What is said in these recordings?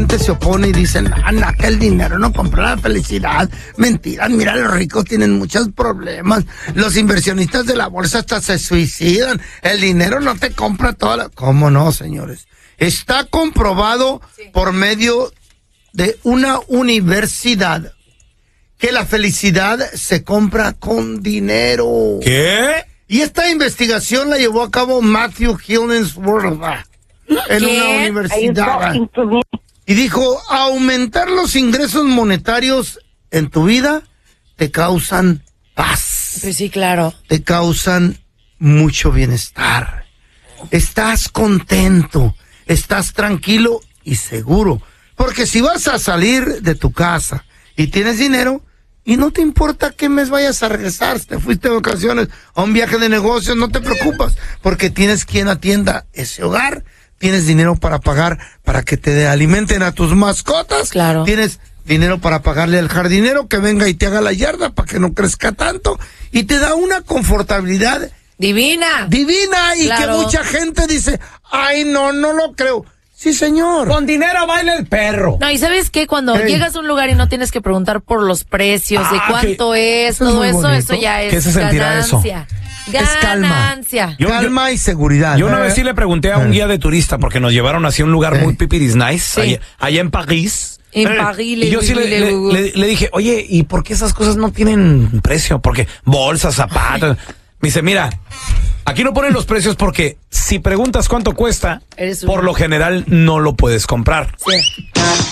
gente se opone y dicen, anda, que el dinero no compra la felicidad. Mentira, mira, los ricos tienen muchos problemas. Los inversionistas de la bolsa hasta se suicidan. El dinero no te compra toda la... ¿Cómo no, señores? Está comprobado por medio de una universidad que la felicidad se compra con dinero. ¿Qué? Y esta investigación la llevó a cabo Matthew Hillingsworth en una universidad. Y dijo, aumentar los ingresos monetarios en tu vida te causan paz. Pues sí, claro. Te causan mucho bienestar. Estás contento, estás tranquilo y seguro. Porque si vas a salir de tu casa y tienes dinero, y no te importa qué mes vayas a regresar, si te fuiste de vacaciones a un viaje de negocios, no te preocupas, porque tienes quien atienda ese hogar, tienes dinero para pagar para que te alimenten a tus mascotas, claro. Tienes dinero para pagarle al jardinero que venga y te haga la yarda para que no crezca tanto, y te da una confortabilidad divina, y claro. Que mucha gente dice, ay, no lo creo. Sí, señor. Con dinero baila el perro. No, y ¿sabes qué? Cuando llegas a un lugar y no tienes que preguntar por los precios, de cuánto es, todo eso ya es ¿Qué se sentirá ganancia. eso? Es calma. Calma y seguridad. Yo una vez sí le pregunté a un guía de turista porque nos llevaron hacia un lugar muy pipiris nice, Sí. allá en París. En París. Y yo sí le dije, oye, ¿y por qué esas cosas no tienen precio? Porque bolsas, zapatos... Me dice, mira, aquí no ponen los precios porque si preguntas cuánto cuesta, por lo general no lo puedes comprar. Sí.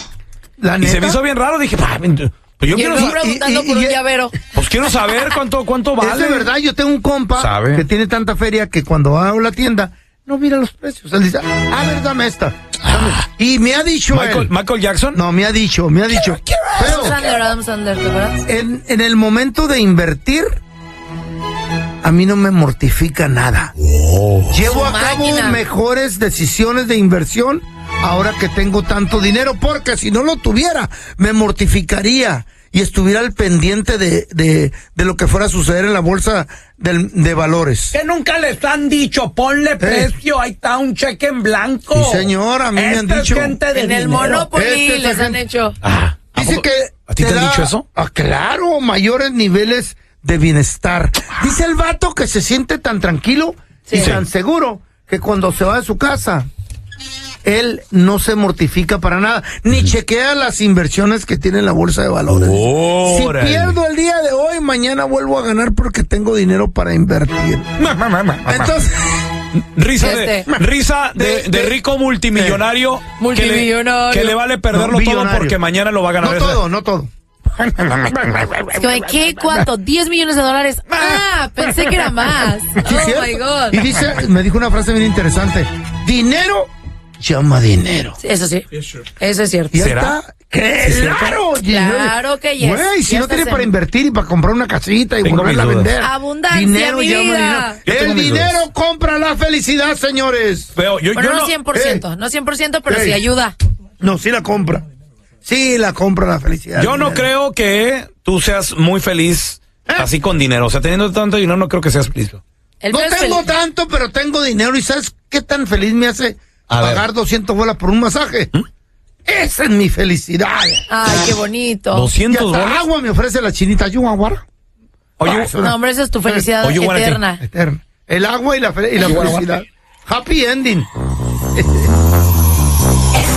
Y se me hizo bien raro, dije, pues yo quiero preguntando por un llavero. Pues quiero saber cuánto vale. Es de verdad, yo tengo un compa que tiene tanta feria que cuando va a la tienda no mira los precios. Él dice, a ver, dame esta. Y me ha dicho Michael Jackson. No, me ha dicho. Adam Sandler, ¿te acuerdas? En el momento de invertir, a mí no me mortifica nada. Llevo a cabo mejores decisiones de inversión ahora que tengo tanto dinero, porque si no lo tuviera, me mortificaría y estuviera al pendiente de lo que fuera a suceder en la bolsa de valores. Que nunca les han dicho, ponle precio, ahí está un cheque en blanco. Sí, señor, a mí me han dicho. En el Monopoly les han hecho. Dice que ¿a ti te han dicho eso? Claro, mayores niveles de bienestar. Dice el vato que se siente tan tranquilo y tan seguro que cuando se va de su casa, él no se mortifica para nada, ni chequea las inversiones que tiene en la bolsa de valores. Si pierdo el día de hoy, mañana vuelvo a ganar porque tengo dinero para invertir. Entonces... Risa de rico multimillonario, que le vale perderlo todo porque mañana lo va a ganar. No todo. ¿Qué? ¿Cuánto? ¿10 millones de dólares? Pensé que era más. Sí, oh my God. Y dice, me dijo una frase bien interesante: dinero llama dinero. Eso sí. Eso es cierto. ¿Será? ¡Claro! Claro que yes. Güey, si no tiene para invertir y para comprar una casita y volverla a vender. Abundancia, dinero mi vida. El dinero compra la felicidad, señores. Pero no 100%, no 100%, pero sí ayuda. No, sí la compra. Sí la compra la felicidad. Yo no creo que tú seas muy feliz así con dinero. O sea, teniendo tanto dinero no creo que seas feliz. No tengo tanto, pero tengo dinero. ¿Y sabes qué tan feliz me hace pagar 200 bolas por un masaje? Esa es mi felicidad. Ay, qué bonito. 200 bolas. Agua me ofrece la chinita. No, hombre, esa es tu felicidad eterna. El agua y la felicidad. Happy ending.